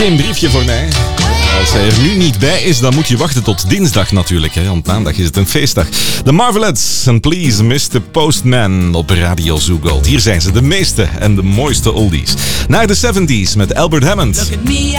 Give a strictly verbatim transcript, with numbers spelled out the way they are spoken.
Een briefje voor mij. Als hij er nu niet bij is, dan moet je wachten tot dinsdag natuurlijk. Hè? Want maandag is het een feestdag. The Marvelettes and Please mister Postman op Radio Zoo Gold. Hier zijn ze, de meeste en de mooiste oldies. Naar de zeventies met Albert Hammond. Look at me,